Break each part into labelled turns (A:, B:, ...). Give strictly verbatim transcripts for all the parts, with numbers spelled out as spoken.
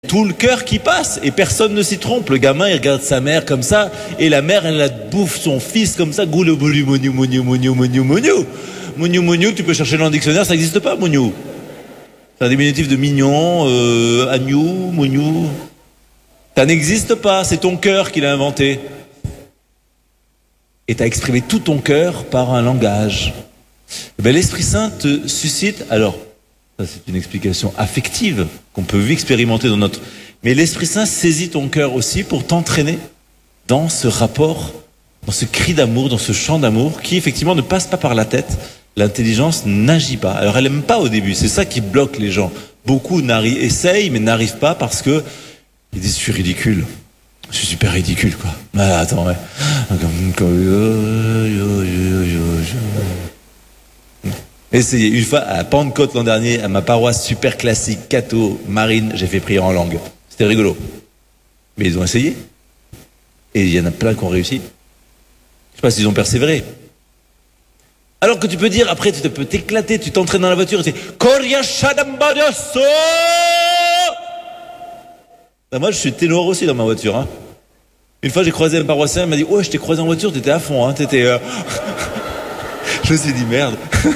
A: tout le cœur qui passe et personne ne s'y trompe. Le gamin il regarde sa mère comme ça et la mère elle la bouffe son fils comme ça. Goulou boulou moniou moniou moniou moniou moniou moniou moniou. Tu peux chercher dans le dictionnaire, ça n'existe pas moniou. C'est un diminutif de mignon, euh, agneau, moniou. Ça n'existe pas. C'est ton cœur qui l'a inventé. Et tu as exprimé tout ton cœur par un langage. Et ben, l'Esprit Saint te suscite. Alors, ça c'est une explication affective qu'on peut expérimenter dans notre. Mais l'Esprit Saint saisit ton cœur aussi pour t'entraîner dans ce rapport, dans ce cri d'amour, dans ce chant d'amour qui effectivement ne passe pas par la tête. L'intelligence n'agit pas. Alors elle n'aime pas au début. C'est ça qui bloque les gens. Beaucoup essayent mais n'arrivent pas parce que ils disent je suis ridicule. Je suis super ridicule quoi. Ah, attends ouais. Essayez. Une fois à Pentecôte l'an dernier, à ma paroisse super classique, catho, marine, j'ai fait prier en langue. C'était rigolo. Mais ils ont essayé. Et il y en a plein qui ont réussi. Je sais pas s'ils ont persévéré. Alors que tu peux dire, après tu peux t'éclater, tu t'entraînes dans la voiture, et tu dis Koria Shadambadaso. Ben moi je suis ténor aussi dans ma voiture. Hein. Une fois j'ai croisé un paroissien, il m'a dit ouais je t'ai croisé en voiture, t'étais à fond, hein, t'étais. Euh... je me suis dit merde.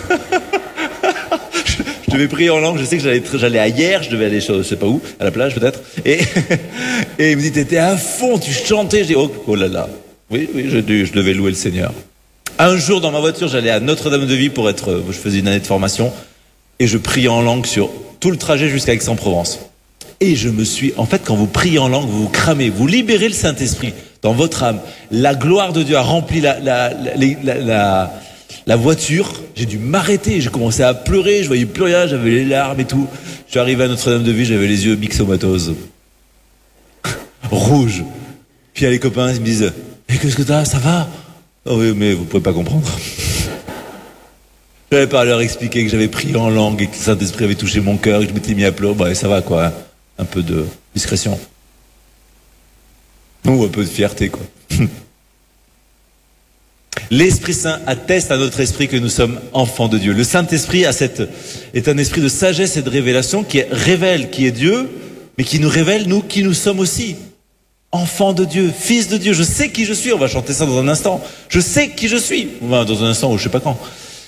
A: je, je devais prier en langue, je sais que j'allais, j'allais à hier, je devais aller je sais pas où, à la plage peut-être. Et, et il me dit t'étais à fond, tu chantais, je dis oh, oh là là. Oui, oui, je, je devais louer le Seigneur. Un jour dans ma voiture, j'allais à Notre-Dame-de-Vie pour être, je faisais une année de formation et je priais en langue sur tout le trajet jusqu'à Aix-en-Provence. Et je me suis, en fait, quand vous priez en langue, vous vous cramez, vous libérez le Saint-Esprit dans votre âme. La gloire de Dieu a rempli la, la, la, la, la, la voiture. J'ai dû m'arrêter, j'ai commencé à pleurer, je voyais plus rien, j'avais les larmes et tout. Je suis arrivé à Notre-Dame-de-Vie, j'avais les yeux myxomatoses. Rouges. Puis il y a les copains, ils me disent, mais qu'est-ce que t'as, ça va? Oh oui, mais vous pouvez pas comprendre. J'avais pas à leur expliquer que j'avais prié en langue et que le Saint-Esprit avait touché mon cœur et que je m'étais mis à pleurer. Bah, ça va, quoi. Un peu de discrétion. Ou un peu de fierté, quoi. L'Esprit Saint atteste à notre esprit que nous sommes enfants de Dieu. Le Saint-Esprit a cette, est un esprit de sagesse et de révélation qui révèle qui est Dieu, mais qui nous révèle, nous, qui nous sommes aussi. Enfant de Dieu, fils de Dieu, je sais qui je suis, on va chanter ça dans un instant. Je sais qui je suis, enfin, dans un instant ou je sais pas quand.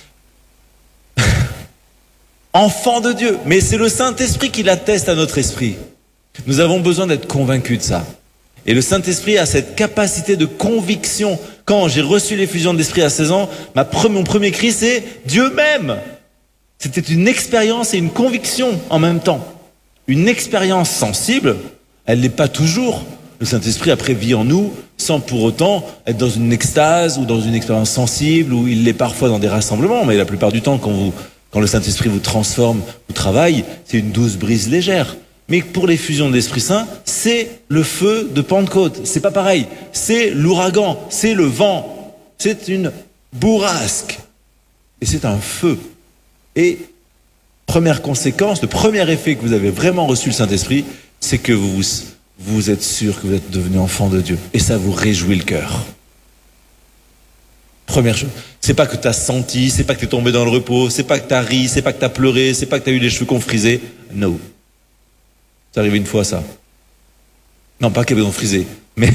A: Enfant de Dieu, mais c'est le Saint-Esprit qui l'atteste à notre esprit. Nous avons besoin d'être convaincus de ça. Et le Saint-Esprit a cette capacité de conviction. Quand j'ai reçu l'effusion de l'Esprit à seize ans, ma pre- mon premier cri c'est Dieu m'aime. C'était une expérience et une conviction en même temps. Une expérience sensible, elle n'est pas toujours. Le Saint-Esprit après vit en nous sans pour autant être dans une extase ou dans une expérience sensible ou il l'est parfois dans des rassemblements, mais la plupart du temps quand, vous, quand le Saint-Esprit vous transforme, vous travaille, c'est une douce brise légère. Mais pour l'effusion de l'Esprit Saint, c'est le feu de Pentecôte. C'est pas pareil. C'est l'ouragan, c'est le vent, c'est une bourrasque. Et c'est un feu. Et première conséquence, le premier effet que vous avez vraiment reçu le Saint-Esprit, c'est que vous vous... vous êtes sûr que vous êtes devenu enfant de Dieu. Et ça vous réjouit le cœur. Première chose. C'est pas que tu as senti, c'est pas que tu es tombé dans le repos, c'est pas que tu as ri, c'est pas que tu as pleuré, c'est pas que tu as eu les cheveux confrisés. No. C'est arrivé une fois ça. Non, pas qu'ils ont frisé, mais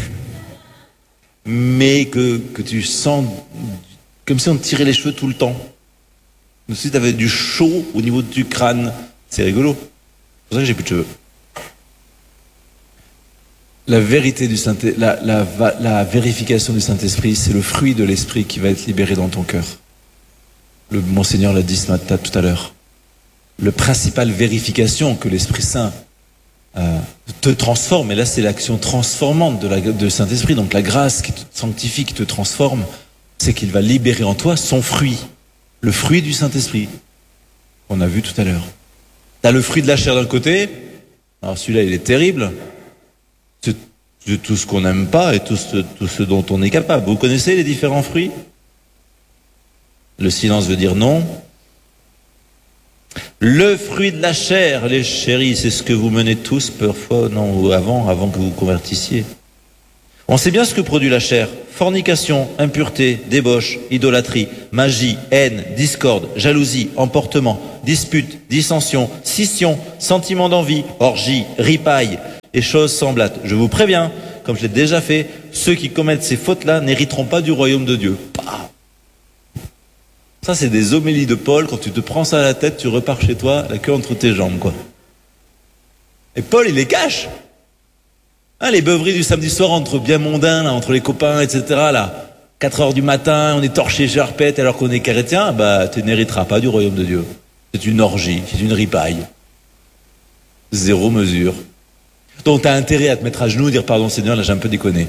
A: mais que, que tu sens comme si on te tirait les cheveux tout le temps. Comme si tu avais du chaud au niveau du crâne. C'est rigolo. C'est pour ça que j'ai plus de cheveux. La vérité du Saint, la, la, la vérification du Saint-Esprit, c'est le fruit de l'Esprit qui va être libéré dans ton cœur. Le Monseigneur l'a dit ce matin, tout à l'heure. Le principale vérification que l'Esprit Saint euh, te transforme, et là c'est l'action transformante de, la, de Saint-Esprit, donc la grâce qui te sanctifie, qui te transforme, c'est qu'il va libérer en toi son fruit, le fruit du Saint-Esprit, qu'on a vu tout à l'heure. Tu as le fruit de la chair d'un côté, alors celui-là il est terrible, de tout ce qu'on n'aime pas et tout ce, tout ce dont on est capable. Vous connaissez les différents fruits? Le silence veut dire non. Le fruit de la chair, les chéris, c'est ce que vous menez tous, parfois, non, ou avant, avant que vous vous convertissiez. On sait bien ce que produit la chair. Fornication, impureté, débauche, idolâtrie, magie, haine, discorde, jalousie, emportement, disputes, dissensions, scissions, sentiments d'envie, orgies, ripailles et choses semblables. Je vous préviens, comme je l'ai déjà fait, ceux qui commettent ces fautes-là n'hériteront pas du royaume de Dieu. Bah. Ça, c'est des homélies de Paul. Quand tu te prends ça à la tête, tu repars chez toi, la queue entre tes jambes, quoi. Et Paul, il les cache. Hein, les beuveries du samedi soir entre bien mondains, là, entre les copains, et cetera, là. quatre heures du matin, on est torché chez Arpette alors qu'on est chrétien, bah, tu n'hériteras pas du royaume de Dieu. C'est une orgie, c'est une ripaille. Zéro mesure. Donc tu as intérêt à te mettre à genoux et dire pardon Seigneur, là j'ai un peu déconné.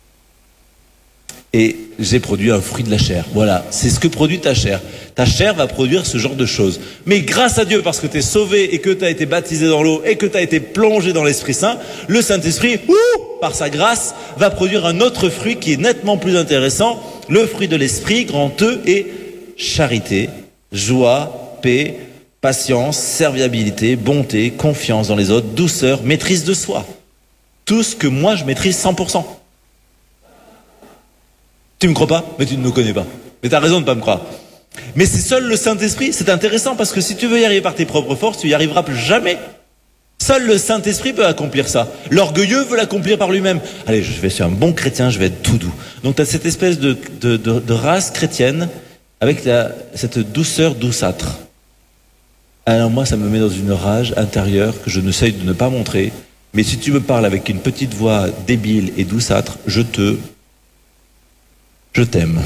A: Et j'ai produit un fruit de la chair. Voilà, c'est ce que produit ta chair. Ta chair va produire ce genre de choses. Mais grâce à Dieu, parce que tu es sauvé et que tu as été baptisé dans l'eau et que tu as été plongé dans l'Esprit Saint, le Saint-Esprit, ouh, par sa grâce, va produire un autre fruit qui est nettement plus intéressant. Le fruit de l'Esprit, grand E, est charité, joie, paix, patience, serviabilité, bonté, confiance dans les autres, douceur, maîtrise de soi. Tout ce que moi je maîtrise cent pour cent. Tu me crois pas? Mais tu ne me connais pas. Mais tu as raison de ne pas me croire. Mais c'est seul le Saint-Esprit, c'est intéressant parce que si tu veux y arriver par tes propres forces, tu y arriveras jamais. Seul le Saint-Esprit peut accomplir ça. L'orgueilleux veut l'accomplir par lui-même. Allez, je vais être un bon chrétien, je vais être tout doux. Donc tu as cette espèce de, de, de, de race chrétienne avec la, cette douceur douceâtre. Alors moi, ça me met dans une rage intérieure que je n'essaye de ne pas montrer. Mais si tu me parles avec une petite voix débile et douceâtre, je te... Je t'aime.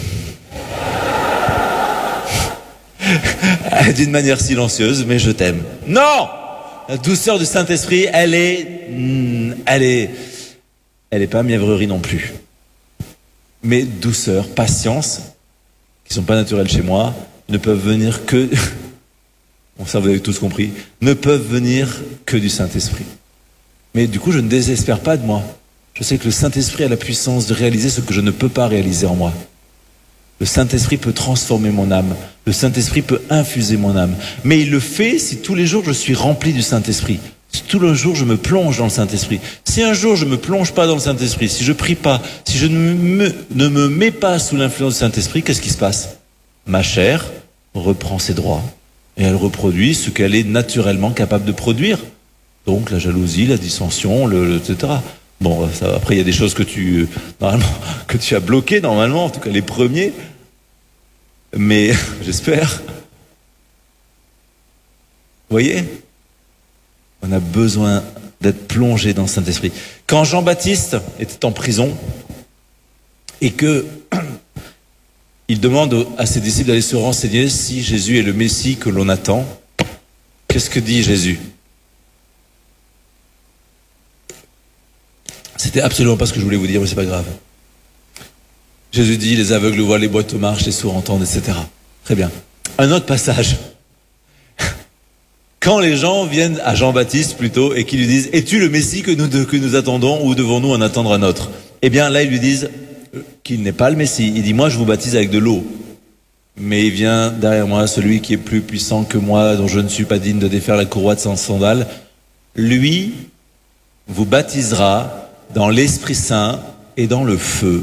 A: D'une manière silencieuse, mais je t'aime. Non! La douceur du Saint-Esprit, elle est... Elle est... Elle n'est pas mièvrerie non plus. Mais douceur, patience, qui ne sont pas naturelles chez moi, ne peuvent venir que... Bon, ça vous avez tous compris. Ne peuvent venir que du Saint-Esprit. Mais du coup, je ne désespère pas de moi. Je sais que le Saint-Esprit a la puissance de réaliser ce que je ne peux pas réaliser en moi. Le Saint-Esprit peut transformer mon âme. Le Saint-Esprit peut infuser mon âme. Mais il le fait si tous les jours je suis rempli du Saint-Esprit. Si tous les jours je me plonge dans le Saint-Esprit. Si un jour je ne me plonge pas dans le Saint-Esprit, si je prie pas, si je ne me, ne me mets pas sous l'influence du Saint-Esprit, qu'est-ce qui se passe? Ma chair reprend ses droits. Et elle reproduit ce qu'elle est naturellement capable de produire. Donc la jalousie, la dissension, le, le et cetera. Bon, ça, après, il y a des choses que tu, normalement, que tu as bloquées, normalement, en tout cas les premiers. Mais, j'espère. Vous voyez? On a besoin d'être plongé dans le Saint-Esprit. Quand Jean-Baptiste était en prison, et que il demande à ses disciples d'aller se renseigner si Jésus est le Messie que l'on attend, qu'est-ce que dit Jésus? C'était absolument pas ce que je voulais vous dire, mais c'est pas grave. Jésus dit, les aveugles voient, les boiteux marchent, les sourds entendent, et cetera. Très bien. Un autre passage. Quand les gens viennent à Jean-Baptiste plutôt et qui lui disent, es-tu le Messie que nous, que nous attendons ou devons-nous en attendre un autre? Eh bien là, ils lui disent qu'il n'est pas le Messie. Il dit, moi je vous baptise avec de l'eau. Mais il vient derrière moi celui qui est plus puissant que moi, dont je ne suis pas digne de défaire la courroie de ses sandales. Lui vous baptisera dans l'Esprit Saint et dans le feu.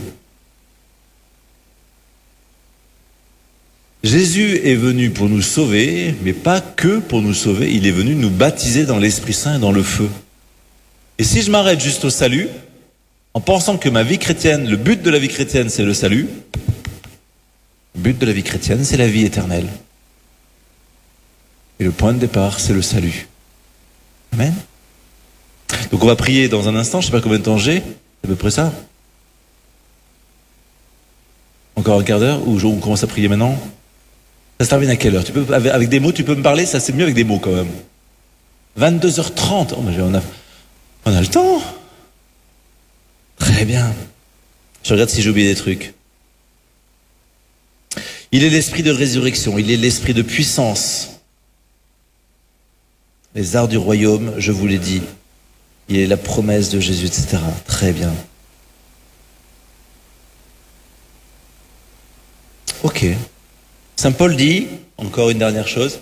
A: Jésus est venu pour nous sauver, mais pas que pour nous sauver, il est venu nous baptiser dans l'Esprit Saint et dans le feu. Et si je m'arrête juste au salut, en pensant que ma vie chrétienne, le but de la vie chrétienne, c'est le salut, le but de la vie chrétienne, c'est la vie éternelle. Et le point de départ, c'est le salut. Amen. Donc on va prier dans un instant, je ne sais pas combien de temps j'ai, c'est à peu près ça. Encore un quart d'heure, ou on commence à prier maintenant? Ça se termine à quelle heure? Tu peux, avec, avec des mots, tu peux me parler? Ça c'est mieux avec des mots quand même. vingt-deux heures trente, oh, on, a, on a le temps. Très bien. Je regarde si j'ai oublié des trucs. Il est l'esprit de résurrection, il est l'esprit de puissance. Les arts du royaume, je vous l'ai dit. Il est la promesse de Jésus, et cetera. Très bien. Ok. Saint Paul dit, encore une dernière chose,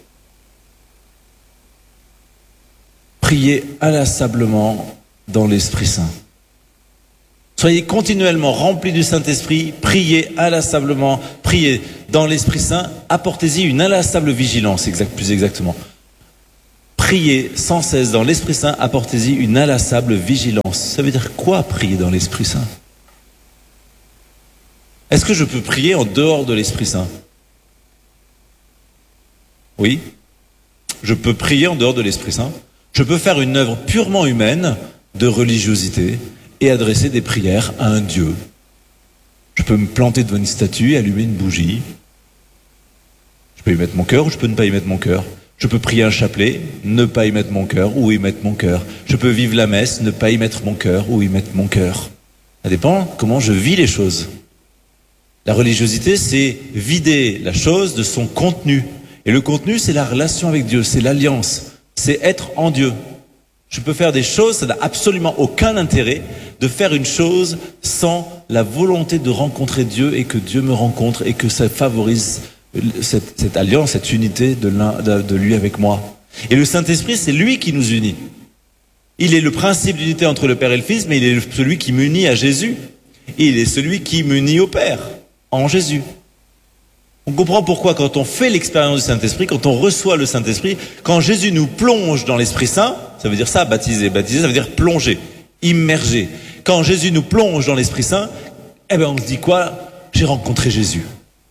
A: priez inlassablement dans l'Esprit Saint. Soyez continuellement remplis du Saint-Esprit, priez inlassablement, priez dans l'Esprit Saint, apportez-y une inlassable vigilance, exact, plus exactement. Priez sans cesse dans l'Esprit Saint, apportez-y une inlassable vigilance. Ça veut dire quoi, prier dans l'Esprit Saint? Est-ce que je peux prier en dehors de l'Esprit Saint? Oui. Je peux prier en dehors de l'Esprit Saint. Je peux faire une œuvre purement humaine de religiosité et adresser des prières à un Dieu. Je peux me planter devant une statue et allumer une bougie. Je peux y mettre mon cœur ou je peux ne pas y mettre mon cœur. Je peux prier un chapelet, ne pas y mettre mon cœur ou y mettre mon cœur. Je peux vivre la messe, ne pas y mettre mon cœur ou y mettre mon cœur. Ça dépend comment je vis les choses. La religiosité, c'est vider la chose de son contenu. Et le contenu, c'est la relation avec Dieu, c'est l'alliance, c'est être en Dieu. Je peux faire des choses, ça n'a absolument aucun intérêt de faire une chose sans la volonté de rencontrer Dieu et que Dieu me rencontre et que ça favorise cette, cette alliance, cette unité de, l'un, de, de lui avec moi. Et le Saint-Esprit, c'est lui qui nous unit. Il est le principe d'unité entre le Père et le Fils, mais il est celui qui m'unit à Jésus. Et il est celui qui m'unit au Père, en Jésus. On comprend pourquoi quand on fait l'expérience du Saint-Esprit, quand on reçoit le Saint-Esprit, quand Jésus nous plonge dans l'Esprit Saint, ça veut dire ça, baptiser. Baptiser, ça veut dire plonger, immerger. Quand Jésus nous plonge dans l'Esprit Saint, eh ben on se dit quoi? J'ai rencontré Jésus.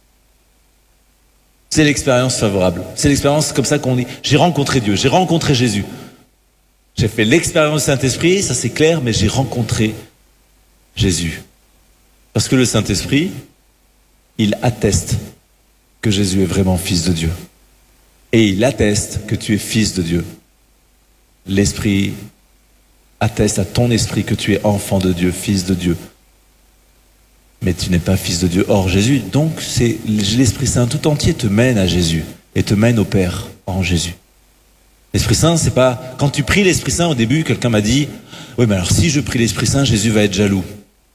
A: C'est l'expérience favorable. C'est l'expérience comme ça qu'on dit. J'ai rencontré Dieu, j'ai rencontré Jésus. J'ai fait l'expérience du Saint-Esprit, ça c'est clair, mais j'ai rencontré Jésus. Parce que le Saint-Esprit, il atteste que Jésus est vraiment fils de Dieu. Et il atteste que tu es fils de Dieu. L'Esprit atteste à ton esprit que tu es enfant de Dieu, fils de Dieu. Mais tu n'es pas fils de Dieu hors Jésus. Donc c'est l'Esprit Saint tout entier te mène à Jésus et te mène au Père en Jésus. L'Esprit Saint, c'est pas... Quand tu pries l'Esprit Saint, au début, quelqu'un m'a dit « Oui, mais alors si je prie l'Esprit Saint, Jésus va être jaloux. »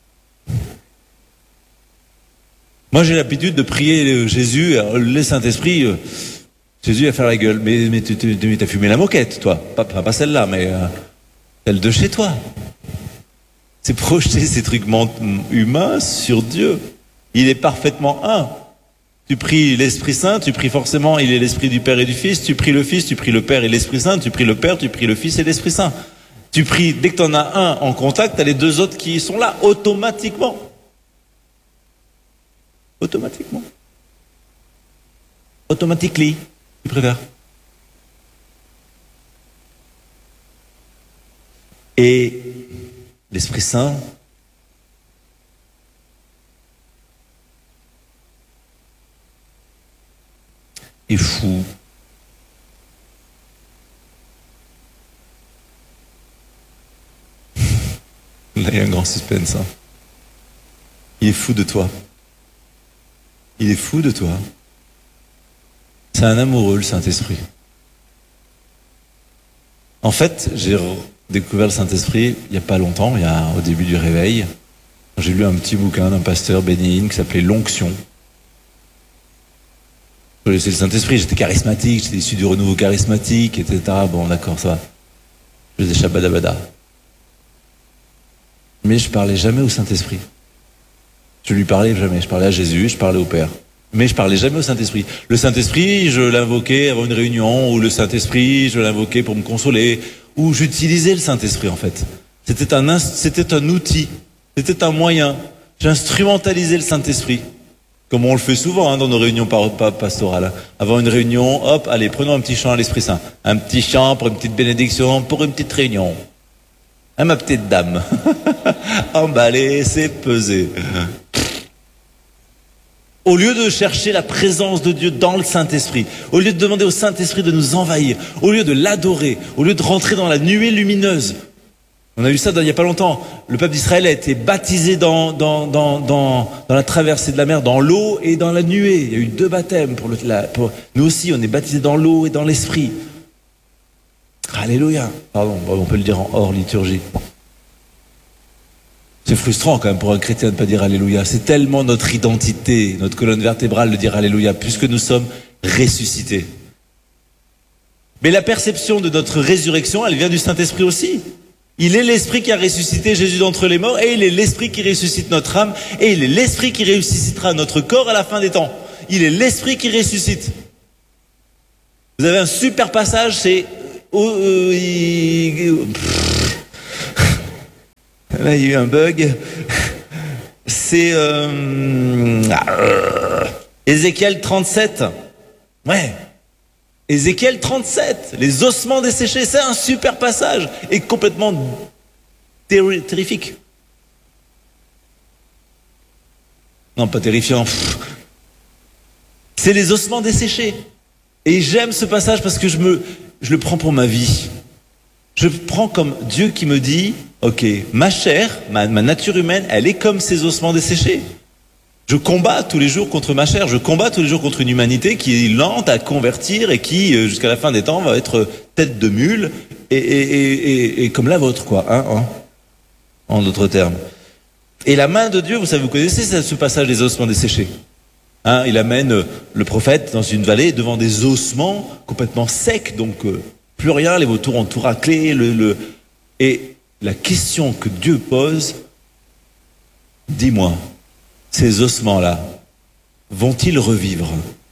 A: Moi, j'ai l'habitude de prier Jésus, le Saint-Esprit, euh, Jésus va faire la gueule. Mais, mais tu, tu, tu as fumé la moquette, toi. Pas, pas celle-là, mais euh, celle de chez toi. C'est projeter ces trucs humains sur Dieu. Il est parfaitement un. Tu pries l'Esprit Saint, tu pries forcément, il est l'Esprit du Père et du Fils. Tu pries le Fils, tu pries le Père et l'Esprit Saint. Tu pries le Père, tu pries le Fils et l'Esprit Saint. Tu pries, dès que tu en as un en contact, tu as les deux autres qui sont là, automatiquement. Automatiquement. Automatically, tu préfères. Et l'Esprit Saint, est fou. Là, il y a un grand suspense. Hein. Il est fou de toi. Il est fou de toi. C'est un amoureux, le Saint-Esprit. En fait, j'ai découvert le Saint-Esprit il n'y a pas longtemps, il y a, au début du réveil. J'ai lu un petit bouquin d'un pasteur bénédictin qui s'appelait L'Onction. Je connaissais le Saint-Esprit, j'étais charismatique, j'étais issu du renouveau charismatique, et cetera. Bon, d'accord, ça va. Je faisais shabadabada. Mais je parlais jamais au Saint-Esprit. Je lui parlais jamais. Je parlais à Jésus, je parlais au Père. Mais je parlais jamais au Saint-Esprit. Le Saint-Esprit, je l'invoquais avant une réunion, ou le Saint-Esprit, je l'invoquais pour me consoler, ou j'utilisais le Saint-Esprit en fait. C'était un, c'était un outil, c'était un moyen. J'instrumentalisais le Saint-Esprit, comme on le fait souvent hein, dans nos réunions pastorales. Avant une réunion, hop, allez, prenons un petit chant à l'Esprit Saint. Un petit chant pour une petite bénédiction, pour une petite réunion. Hein, ma petite dame. Emballer, c'est peser. Au lieu de chercher la présence de Dieu dans le Saint-Esprit, au lieu de demander au Saint-Esprit de nous envahir, au lieu de l'adorer, au lieu de rentrer dans la nuée lumineuse. On a vu ça dans, il n'y a pas longtemps. Le peuple d'Israël a été baptisé dans, dans, dans, dans, dans la traversée de la mer, dans l'eau et dans la nuée. Il y a eu deux baptêmes. Pour, le, la, pour nous aussi, on est baptisés dans l'eau et dans l'Esprit. Alléluia. Pardon, on peut le dire en hors liturgie. C'est frustrant quand même pour un chrétien de ne pas dire Alléluia. C'est tellement notre identité, notre colonne vertébrale de dire Alléluia, puisque nous sommes ressuscités. Mais la perception de notre résurrection, elle vient du Saint-Esprit aussi. Il est l'Esprit qui a ressuscité Jésus d'entre les morts, et il est l'Esprit qui ressuscite notre âme, et il est l'Esprit qui ressuscitera notre corps à la fin des temps. Il est l'Esprit qui ressuscite. Vous avez un super passage, c'est oh, euh, il... Pff. Là, il y a eu un bug. C'est euh... Ézéchiel trente-sept. Ouais. Ézéchiel trente-sept. Les ossements desséchés. C'est un super passage. Et complètement terri- terrifique. Non, pas terrifiant. C'est les ossements desséchés. Et j'aime ce passage parce que je me, je le prends pour ma vie. Je le prends comme Dieu qui me dit, ok, ma chair, ma, ma nature humaine, elle est comme ces ossements desséchés. Je combats tous les jours contre ma chair, je combats tous les jours contre une humanité qui est lente à convertir et qui, jusqu'à la fin des temps, va être tête de mule et, et, et, et, et comme la vôtre, quoi, hein, hein, en d'autres termes. Et la main de Dieu, vous savez, vous connaissez ce passage des ossements desséchés. Hein, il amène le prophète dans une vallée devant des ossements complètement secs, donc euh, plus rien, les vautours ont tout raclé. Le, le... Et la question que Dieu pose, dis-moi, ces ossements-là, vont-ils revivre?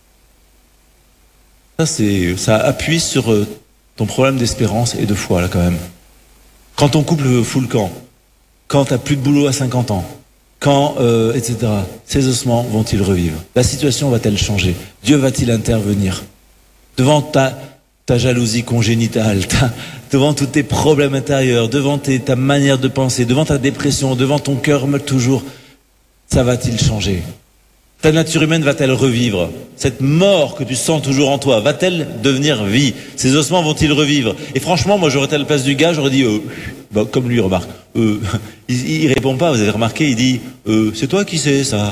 A: Ça, c'est, ça appuie sur euh, ton problème d'espérance et de foi, là, quand même. Quand ton couple fout le camp, quand tu n'as plus de boulot à cinquante ans, quand, euh, et cetera, ces ossements vont-ils revivre? La situation va-t-elle changer? Dieu va-t-il intervenir? Devant ta, ta jalousie congénitale, ta, devant tous tes problèmes intérieurs, devant tes, ta manière de penser, devant ta dépression, devant ton cœur toujours, ça va-t-il changer? Ta nature humaine va-t-elle revivre? Cette mort que tu sens toujours en toi, va-t-elle devenir vie? Ces ossements vont-ils revivre? Et franchement, moi j'aurais été à la place du gars, j'aurais dit, euh, bah, comme lui, remarque, euh, il, il répond pas, vous avez remarqué, il dit, euh, c'est toi qui sais ça?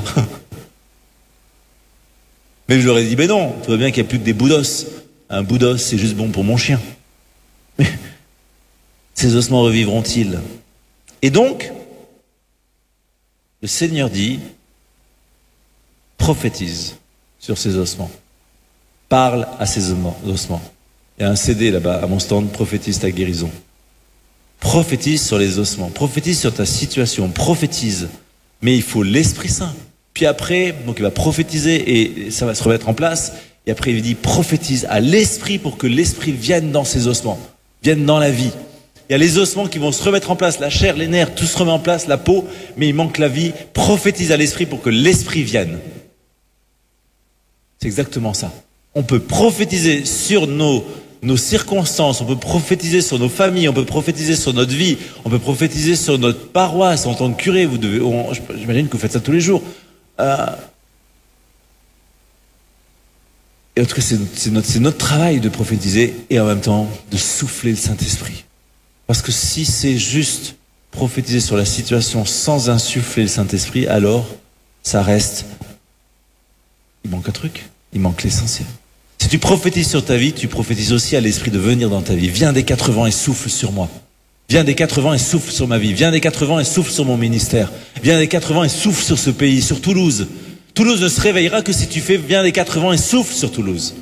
A: Mais je leur ai dit, ben non, tu vois bien qu'il n'y a plus que des boudos. Un boudos, c'est juste bon pour mon chien. Mais ces ossements revivront-ils? Et donc, le Seigneur dit, prophétise sur ces ossements. Parle à ces ossements. Il y a un C D là-bas à mon stand, prophétise ta guérison. Prophétise sur les ossements. Prophétise sur ta situation. Prophétise. Mais il faut l'Esprit Saint. Puis après, donc il va prophétiser et ça va se remettre en place. Et après il dit prophétise à l'Esprit pour que l'Esprit vienne dans ces ossements, vienne dans la vie. Il y a les ossements qui vont se remettre en place, la chair, les nerfs, tout se remet en place, la peau, mais il manque la vie. Prophétise à l'Esprit pour que l'Esprit vienne. C'est exactement ça. On peut prophétiser sur nos, nos circonstances, on peut prophétiser sur nos familles, on peut prophétiser sur notre vie, on peut prophétiser sur notre paroisse en tant que curé. Vous devez, on, j'imagine que vous faites ça tous les jours. Euh, et en tout cas, c'est, c'est, notre, c'est notre travail de prophétiser et en même temps de souffler le Saint-Esprit. Parce que si c'est juste prophétiser sur la situation sans insuffler le Saint-Esprit, alors ça reste... Il manque un truc, il manque l'essentiel. Si tu prophétises sur ta vie, tu prophétises aussi à l'Esprit de venir dans ta vie. Viens des quatre vents et souffle sur moi. Viens des quatre vents et souffle sur ma vie. Viens des quatre vents et souffle sur mon ministère. Viens des quatre vents et souffle sur ce pays, sur Toulouse. Toulouse ne se réveillera que si tu fais viens des quatre vents et souffle sur Toulouse.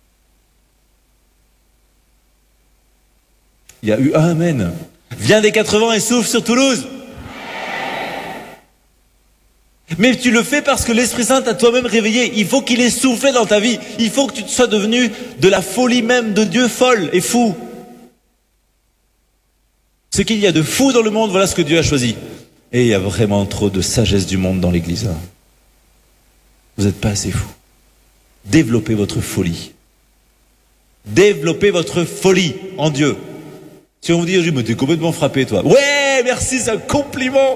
A: Il y a eu un amen. Viens des quatre vents et souffle sur Toulouse. Mais tu le fais parce que l'Esprit Saint t'a toi-même réveillé. Il faut qu'il ait soufflé dans ta vie. Il faut que tu sois devenu de la folie même de Dieu, folle et fou. Ce qu'il y a de fou dans le monde, voilà ce que Dieu a choisi. Et il y a vraiment trop de sagesse du monde dans l'Église. Hein. Vous n'êtes pas assez fou. Développez votre folie. Développez votre folie en Dieu. Si on vous dit, oh, mais t'es complètement frappé, toi. Ouais, merci, c'est un compliment.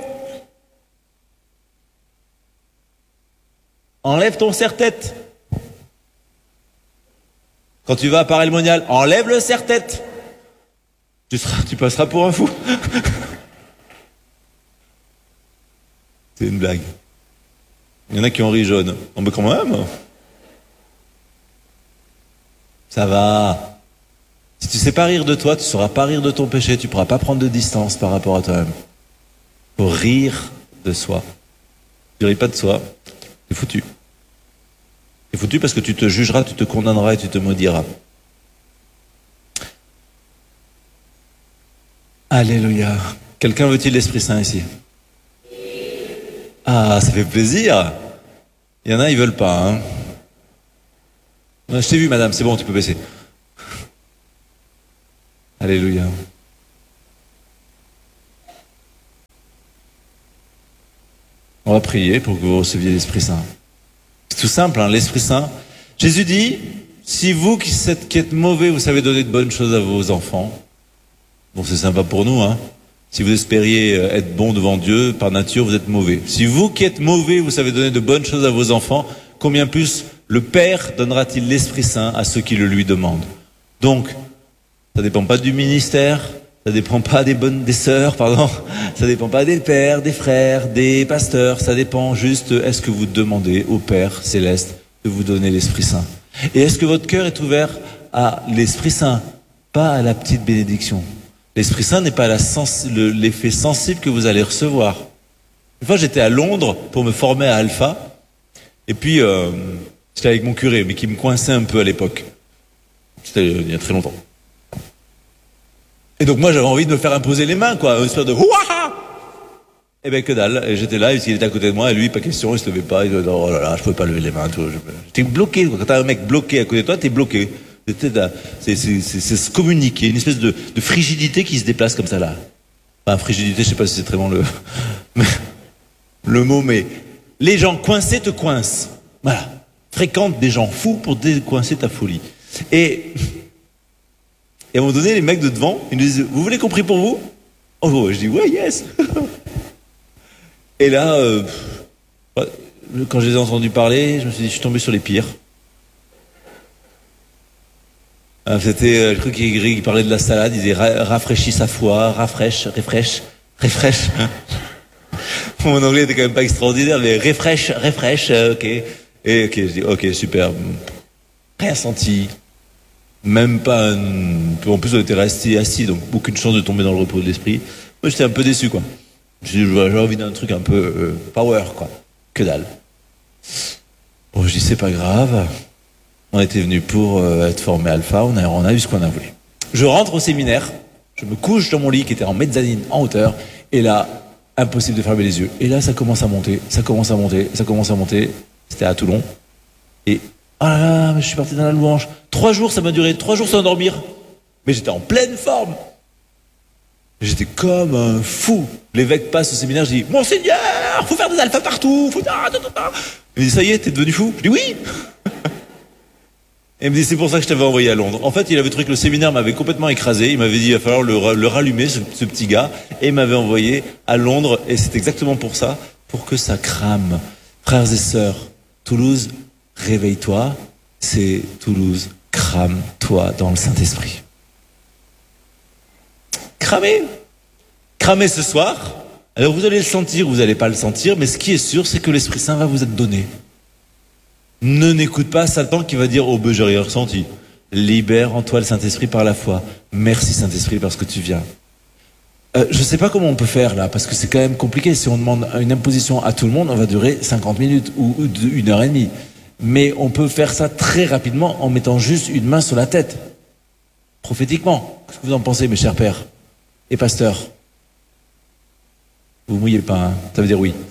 A: Enlève ton serre-tête. Quand tu vas à Paray le Monial, enlève le serre-tête. Tu, seras, tu passeras pour un fou. C'est une blague. Il y en a qui ont ri jaune. On me quand même. Ça va. Si tu sais pas rire de toi, tu sauras pas rire de ton péché. Tu pourras pas prendre de distance par rapport à toi-même. Faut rire de soi. Tu ris pas de soi. C'est foutu. C'est foutu parce que tu te jugeras, tu te condamneras et tu te maudiras. Alléluia. Quelqu'un veut-il l'Esprit Saint ici? Ah, ça fait plaisir. Il y en a, ils veulent pas. Hein. Je t'ai vu, madame, c'est bon, tu peux baisser. Alléluia. On va prier pour que vous receviez l'Esprit Saint. C'est tout simple, hein, l'Esprit Saint. Jésus dit, si vous qui êtes, qui êtes mauvais, vous savez donner de bonnes choses à vos enfants, bon c'est sympa pour nous, hein. Si vous espériez être bon devant Dieu, par nature, vous êtes mauvais. Si vous qui êtes mauvais, vous savez donner de bonnes choses à vos enfants, combien plus le Père donnera-t-il l'Esprit Saint à ceux qui le lui demandent. Donc, ça ne dépend pas du ministère, ça ne dépend pas des bonnes, des sœurs, pardon, ça ne dépend pas des pères, des frères, des pasteurs, ça dépend juste, est-ce que vous demandez au Père Céleste de vous donner l'Esprit Saint. Et est-ce que votre cœur est ouvert à l'Esprit Saint, pas à la petite bénédiction. L'Esprit Saint n'est pas la sens, le, l'effet sensible que vous allez recevoir. Une fois, j'étais à Londres pour me former à Alpha, et puis euh, j'étais avec mon curé, mais qui me coinçait un peu à l'époque. C'était il y a très longtemps. Et donc moi, j'avais envie de me faire imposer les mains, quoi, une espèce de ouah. Eh ben que dalle. Et j'étais là, il était à côté de moi, et lui, pas question, il se levait pas. Il disait, oh là là, je pouvais pas lever les mains. Tout. J'étais bloqué. Quand t'as un mec bloqué à côté de toi, t'es bloqué. C'est, c'est, c'est, c'est se communiquer, une espèce de, de frigidité qui se déplace comme ça là. Enfin, frigidité, je sais pas si c'est très bon le, le mot, mais les gens coincés te coincent. Voilà. Fréquente des gens fous pour décoincer ta folie. Et, et à un moment donné, les mecs de devant, ils nous disent, vous voulez qu'on prie pour vous? Oh, je dis, ouais, yes. Et là, euh, quand je les ai entendus parler, je me suis dit, je suis tombé sur les pires. C'était, je crois qu'il parlait de la salade, il disait rafraîchis sa foi, rafraîche, refresh, refresh. Mon anglais était quand même pas extraordinaire, mais refresh, refresh, ok. Et ok, je dis ok, super. Rien senti, même pas un... En plus on était resté assis, donc aucune chance de tomber dans le repos de l'esprit. Moi j'étais un peu déçu, quoi. J'ai envie d'un truc un peu euh, power, quoi. Que dalle. Bon, je dis c'est pas grave. On était venu pour euh, être formé alpha, on a, on a eu ce qu'on a voulu. Je rentre au séminaire, je me couche dans mon lit qui était en mezzanine, en hauteur, et là, impossible de fermer les yeux. Et là, ça commence à monter, ça commence à monter, ça commence à monter. C'était à Toulon. Et, oh là là, mais je suis parti dans la louange. Trois jours, ça m'a duré, trois jours sans dormir. Mais j'étais en pleine forme. J'étais comme un fou. L'évêque passe au séminaire, je dis, Monseigneur, faut faire des alphas partout, faut... Il me dit, ça y est, t'es devenu fou? Je dis, oui. Et il me dit, c'est pour ça que je t'avais envoyé à Londres. En fait, il avait trouvé que le séminaire m'avait complètement écrasé. Il m'avait dit, il va falloir le, le rallumer, ce, ce petit gars. Et il m'avait envoyé à Londres. Et c'est exactement pour ça, pour que ça crame. Frères et sœurs, Toulouse, réveille-toi. C'est Toulouse, crame-toi dans le Saint-Esprit. Cramer. Cramer ce soir. Alors vous allez le sentir ou vous n'allez pas le sentir. Mais ce qui est sûr, c'est que l'Esprit Saint va vous être donné. Ne n'écoute pas Satan qui va dire « Oh, ben j'ai rien ressenti ». Libère en toi le Saint-Esprit par la foi. Merci Saint-Esprit parce que tu viens. Euh, je ne sais pas comment on peut faire là, parce que c'est quand même compliqué. Si on demande une imposition à tout le monde, on va durer cinquante minutes ou une heure et demie. Mais on peut faire ça très rapidement en mettant juste une main sur la tête. Prophétiquement. Qu'est-ce que vous en pensez, mes chers pères et pasteurs? Vous mouillez le pain, hein? Ça veut dire oui.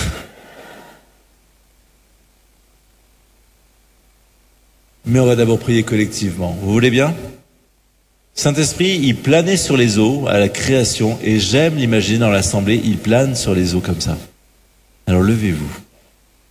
A: Mais on va d'abord prier collectivement. Vous voulez bien? Saint-Esprit, il planait sur les eaux à la création, et j'aime l'imaginer dans l'assemblée, il plane sur les eaux comme ça. Alors levez-vous.